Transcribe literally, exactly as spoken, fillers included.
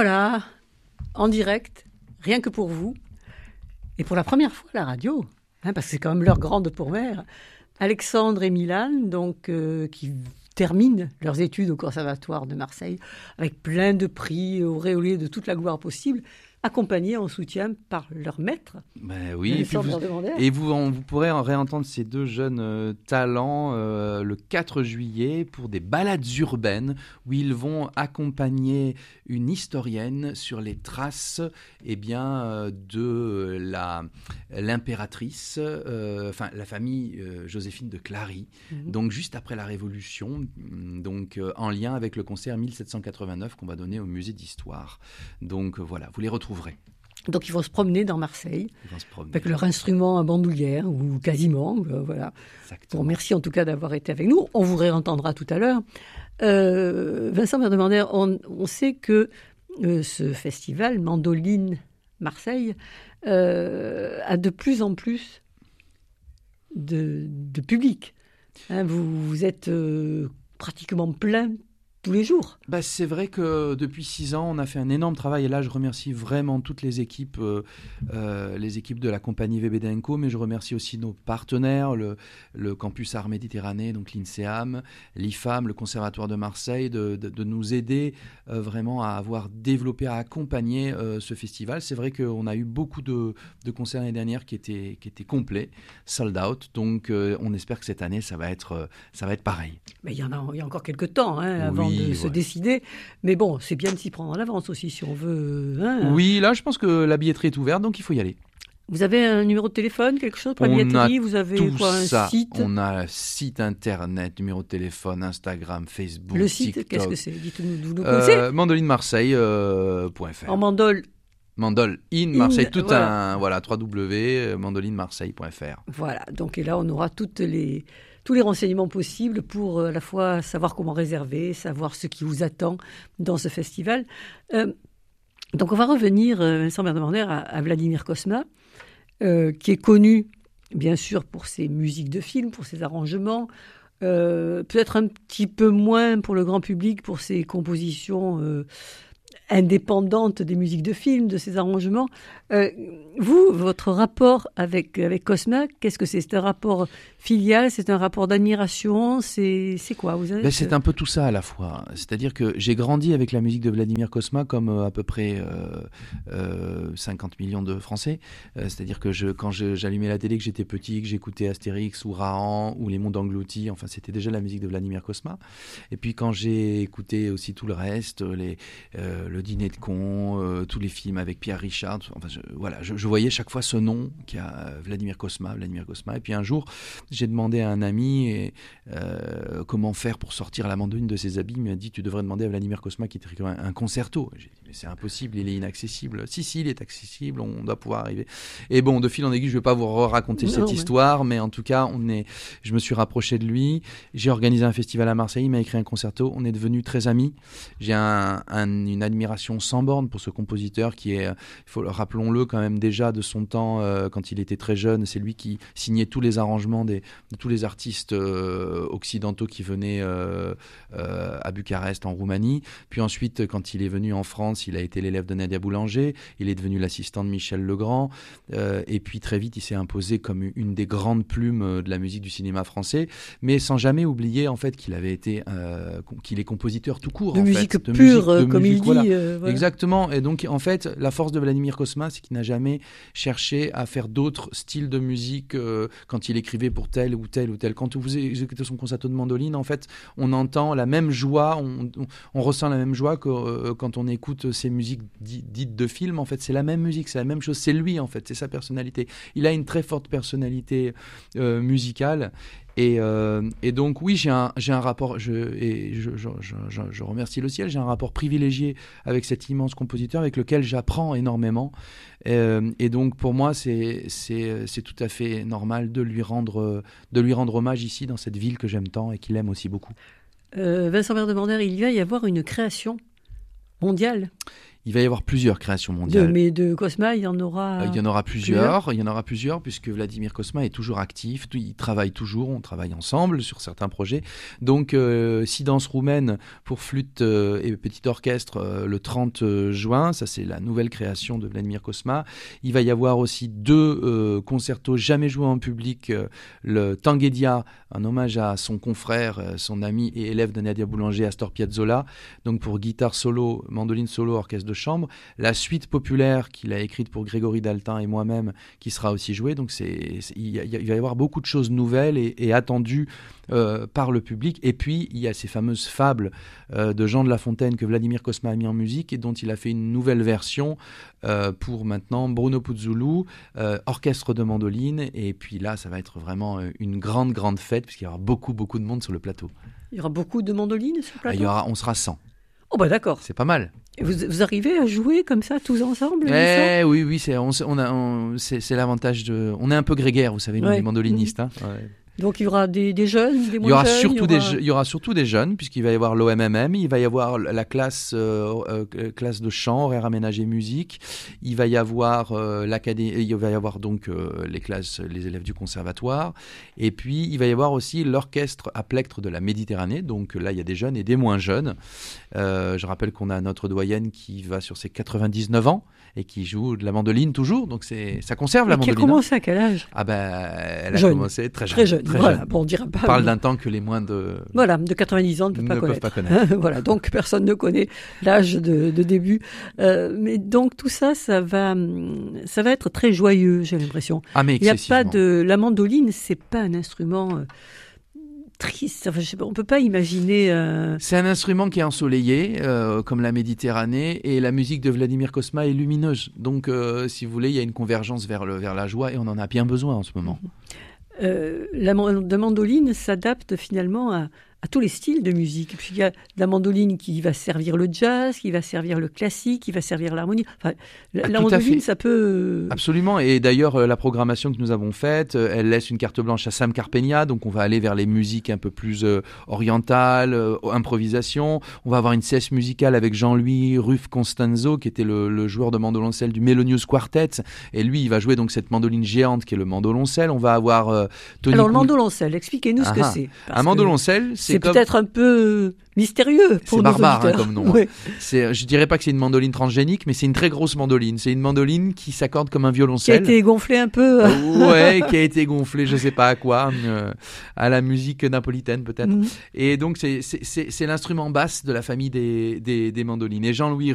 voilà, en direct, rien que pour vous, et pour la première fois à la radio, hein, parce que c'est quand même l'heure grande pour mère, Alexandre et Milan, donc, euh, qui terminent leurs études au Conservatoire de Marseille, avec plein de prix, auréolés de toute la gloire possible, accompagnés en soutien par leur maître. Ben oui, et, puis vous, et vous, on, vous pourrez en réentendre ces deux jeunes euh, talents euh, le quatre juillet pour des balades urbaines où ils vont accompagner une historienne sur les traces eh bien, euh, de la, l'impératrice, euh, enfin la famille euh, Joséphine de Clary, mmh. donc juste après la Révolution, donc euh, en lien avec le concert mille sept cent quatre-vingt-neuf qu'on va donner au musée d'histoire. Donc euh, voilà, vous les retrouvez. Donc ils vont se promener dans Marseille se promener. avec leur instrument à bandoulière ou quasiment. Euh, voilà. Bon, merci en tout cas d'avoir été avec nous. On vous réentendra tout à l'heure. Euh, Vincent Verdemander, on, on sait que euh, ce festival Mandoline Marseille euh, a de plus en plus de, de public. Hein, vous, vous êtes euh, pratiquement plein tous les jours. Bah, c'est vrai que depuis six ans, on a fait un énorme travail. Et là, je remercie vraiment toutes les équipes, euh, euh, les équipes de la compagnie V B D and Co, mais je remercie aussi nos partenaires, le, le Campus Art Méditerranée, donc l'INSEAM, l'I F A M, le Conservatoire de Marseille, de, de, de nous aider euh, vraiment à avoir développé, à accompagner euh, ce festival. C'est vrai qu'on a eu beaucoup de, de concerts l'année dernière qui étaient, qui étaient complets, sold out. Donc, euh, on espère que cette année, ça va être, ça va être pareil. Mais il y en a, il y a encore quelques temps hein, avant oui, de ouais. se décider. Mais bon, c'est bien de s'y prendre en avance aussi si on veut. Hein. Oui, là, je pense que la billetterie est ouverte, donc il faut y aller. Vous avez un numéro de téléphone, quelque chose pour la billetterie? Vous avez tout quoi, un ça. site? On a un site internet, numéro de téléphone, Instagram, Facebook, le site, TikTok. Qu'est-ce que c'est? Dites-nous, vous nous connaissez euh, mandoline marseille point f r. En mandole. Mandol in Marseille, in, tout voilà. un voilà w w w point mandoline marseille point f r. Voilà, donc et là on aura toutes les tous les renseignements possibles pour euh, à la fois savoir comment réserver, savoir ce qui vous attend dans ce festival. Euh, donc on va revenir, euh, Vincent Verdemander, à, à Vladimir Cosma, euh, qui est connu bien sûr pour ses musiques de film, pour ses arrangements, euh, peut-être un petit peu moins pour le grand public, pour ses compositions euh, indépendante des musiques de film, de ses arrangements. Euh, vous, votre rapport avec, avec Cosma, qu'est-ce que c'est? C'est un rapport filial, c'est un rapport d'admiration, c'est, c'est quoi vous avez... ben, C'est un peu tout ça à la fois. C'est-à-dire que j'ai grandi avec la musique de Vladimir Cosma comme euh, à peu près euh, euh, cinquante millions de Français. Euh, c'est-à-dire que je, quand je, j'allumais la télé, que j'étais petit, que j'écoutais Astérix ou Rahan ou Les Mondes Engloutis, enfin c'était déjà la musique de Vladimir Cosma. Et puis quand j'ai écouté aussi tout le reste, les, euh, le Dîner de cons, euh, tous les films avec Pierre Richard, enfin je, voilà, je, je voyais chaque fois ce nom qui a Vladimir Cosma, Vladimir Cosma. Et puis un jour, j'ai demandé à un ami et, euh, comment faire pour sortir la mandoline de ses habits. Il m'a dit tu devrais demander à Vladimir Cosma qui écrit un, un concerto. J'ai dit mais c'est impossible, il est inaccessible. Si si, il est accessible, on doit pouvoir arriver. Et bon, de fil en aiguille, je vais pas vous raconter non, cette mais... histoire, mais en tout cas, on est, je me suis rapproché de lui. J'ai organisé un festival à Marseille, il m'a écrit un concerto. On est devenus très amis. J'ai un, un, une admiration sans borne pour ce compositeur qui est, faut, rappelons-le quand même déjà de son temps euh, quand il était très jeune, c'est lui qui signait tous les arrangements des, de tous les artistes euh, occidentaux qui venaient euh, euh, à Bucarest en Roumanie. Puis ensuite, quand il est venu en France, il a été l'élève de Nadia Boulanger, il est devenu l'assistant de Michel Legrand euh, et puis très vite il s'est imposé comme une des grandes plumes de la musique du cinéma français, mais sans jamais oublier en fait qu'il avait été euh, qu'il est compositeur tout court de en musique fait, de pure musique, de comme musique, il dit voilà. euh, voilà. Exactement. Et donc en fait la force de Vladimir Cosma, c'est qu'il n'a jamais cherché à faire d'autres styles de musique euh, quand il écrivait pour tel ou tel ou tel. Quand vous écoutez son concerto de mandoline, en fait on entend la même joie, on, on, on ressent la même joie que euh, quand on écoute ses musiques di- dites de film. En fait c'est la même musique, c'est la même chose, c'est lui en fait, c'est sa personnalité. Il a une très forte personnalité euh, musicale. Et, euh, et donc oui, j'ai un, j'ai un rapport, je, et je, je, je, je, je remercie le ciel, j'ai un rapport privilégié avec cet immense compositeur avec lequel j'apprends énormément. Euh, et donc pour moi, c'est, c'est, c'est tout à fait normal de lui, rendre, de lui rendre hommage ici, dans cette ville que j'aime tant et qu'il aime aussi beaucoup. Euh, Vincent Verdemander, il va y avoir une création mondiale. Il va y avoir plusieurs créations mondiales. De, mais de Cosma, il y en aura. Il y en aura plusieurs. plusieurs. Il y en aura plusieurs puisque Vladimir Cosma est toujours actif. Il travaille toujours. On travaille ensemble sur certains projets. Donc, euh, six danses roumaines pour flûte euh, et petit orchestre euh, le trente juin. Ça, c'est la nouvelle création de Vladimir Cosma. Il va y avoir aussi deux euh, concertos jamais joués en public. Euh, le Tanguedia, un hommage à son confrère, euh, son ami et élève de Nadia Boulanger, Astor Piazzolla. Donc, pour guitare solo, mandoline solo, orchestre de chambre, la suite populaire qu'il a écrite pour Grégory Daltin et moi-même qui sera aussi jouée. Donc c'est, c'est, il, y a, il va y avoir beaucoup de choses nouvelles et, et attendues euh, par le public. Et puis il y a ces fameuses fables euh, de Jean de La Fontaine que Vladimir Cosma a mis en musique et dont il a fait une nouvelle version euh, pour maintenant Bruno Puzzulu, euh, orchestre de mandoline. Et puis là, ça va être vraiment une grande, grande fête puisqu'il y aura beaucoup, beaucoup de monde sur le plateau. Il y aura beaucoup de mandolines sur le plateau. Il y aura, on sera cent. Oh bah d'accord. C'est pas mal. Et vous, vous arrivez à jouer comme ça tous ensemble? Eh oui, oui, c'est, on, on a, on, c'est, c'est l'avantage de. On est un peu grégaire, vous savez, nous, ouais. les mandolinistes. Hein. Ouais. Donc il y aura des, des jeunes, des moins il y aura jeunes. Surtout il, y aura... Des, il y aura surtout des jeunes, puisqu'il va y avoir l'O M M M, il va y avoir la classe, euh, euh, classe de chant, horaire aménagé musique, il va y avoir euh, l'académie, il va y avoir donc euh, les classes, les élèves du conservatoire, et puis il va y avoir aussi l'orchestre à plectre de la Méditerranée. Donc là, il y a des jeunes et des moins jeunes. Euh, je rappelle qu'on a notre doyenne qui va sur ses quatre-vingt-dix-neuf ans et qui joue de la mandoline toujours, donc c'est, ça conserve la et mandoline. Qui a commencé à quel âge? Ah ben, elle a jeune. commencé très jeune. Très jeune. Très voilà. jeune. Bon, on dira pas. On parle mais... d'un temps que les moins de. Voilà, de quatre-vingt-dix ans ne peuvent pas ne connaître. Peuvent pas connaître. Voilà, donc personne ne connaît l'âge de, de début. Euh, mais donc tout ça, ça va, ça va être très joyeux, j'ai l'impression. Ah mais il y a excessivement. pas de, la mandoline, c'est pas un instrument. Euh, triste, enfin, je sais pas, on peut pas imaginer. Euh... C'est un instrument qui est ensoleillé, euh, comme la Méditerranée, et la musique de Vladimir Cosma est lumineuse. Donc, euh, si vous voulez, il y a une convergence vers, le, vers la joie, et on en a bien besoin en ce moment. Euh, la, la mandoline s'adapte finalement à, à tous les styles de musique. Puis il y a la mandoline qui va servir le jazz, qui va servir le classique, qui va servir l'harmonie. Enfin, la, ah, la mandoline, ça peut... Absolument. Et d'ailleurs, la programmation que nous avons faite, elle laisse une carte blanche à Sam Carpegna. Donc, on va aller vers les musiques un peu plus euh, orientales, euh, improvisation. On va avoir une sieste musicale avec Jean-Louis Ruff Constanzo, qui était le, le joueur de mandoloncelle du Melonius Quartet. Et lui, il va jouer donc cette mandoline géante qui est le mandoloncelle. On va avoir euh, Tony Alors, Cou... le mandoloncelle, expliquez-nous ah, ce que c'est. Un mandoloncelle, c'est C'est comme... peut-être un peu mystérieux pour c'est nos barbare hein, auditeurs. comme nom. Ouais. C'est, je dirais pas que c'est une mandoline transgénique, mais c'est une très grosse mandoline. C'est une mandoline qui s'accorde comme un violoncelle. Qui a été gonflée un peu. Euh, ouais, qui a été gonflée, je sais pas à quoi, euh, à la musique napolitaine peut-être. Mmh. Et donc c'est, c'est, c'est, c'est l'instrument basse de la famille des, des, des mandolines. Et Jean-Louis